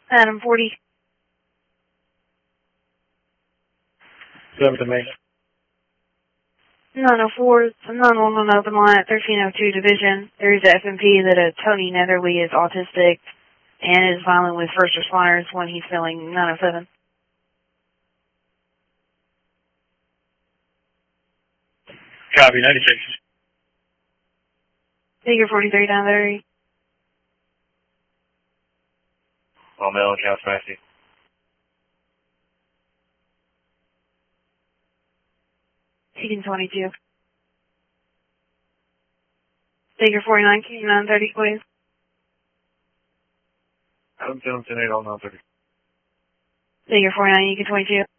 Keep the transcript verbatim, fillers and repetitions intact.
Adam forty. seven to me. nine oh four, nine one one open line at thirteen oh two Division. There is a F M P that a Tony Netherly is autistic and is violent with first responders when he's feeling nine oh seven. Copy, ninety-six. Figure forty-three down there. All male accounts, Maxie. Chicken twenty-two. Figure forty-nine, nine thirty, please. Adam ten, ten eight, all nine thirty. Figure forty-nine, Eagle twenty-two.